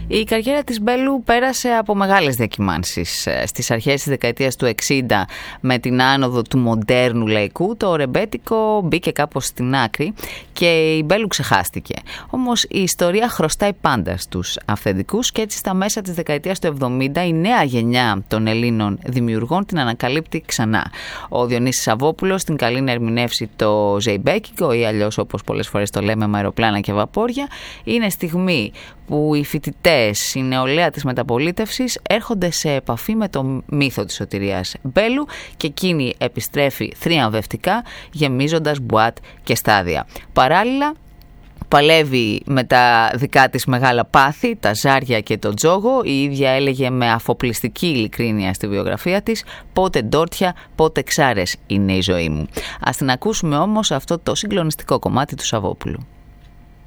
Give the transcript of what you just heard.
Η καριέρα της Μπέλου πέρασε από μεγάλες διακυμάνσεις. Στις αρχές της δεκαετίας του 60, με την άνοδο του μοντέρνου λαϊκού, το ρεμπέτικο μπήκε κάπως στην άκρη και η Μπέλου ξεχάστηκε. Όμως η ιστορία χρωστάει πάντα στους αυθεντικούς και έτσι στα μέσα της δεκαετίας του 70 η νέα γενιά των Ελλήνων δημιουργών την ανακαλύπτει ξανά. Ο Διονύσης Σαββόπουλος την καλεί να ερμηνεύσει το ζεϊμπέκικο ή αλλιώς, όπως πολλές φορές το λέμε, με αεροπλάνα και βαπόρια. Είναι στιγμή που οι φοιτητές, η νεολαία της μεταπολίτευσης έρχονται σε επαφή με το μύθο της σωτηρίας Μπέλου και εκείνη επιστρέφει θριαμβευτικά γεμίζοντας μπουάτ και στάδια. Παράλληλα παλεύει με τα δικά της μεγάλα πάθη, τα ζάρια και το τζόγο. Η ίδια έλεγε με αφοπλιστική ειλικρίνεια στη βιογραφία της: πότε ντόρτια, πότε ξάρες είναι η ζωή μου. Ας την ακούσουμε όμως αυτό το συγκλονιστικό κομμάτι του Σαββόπουλου.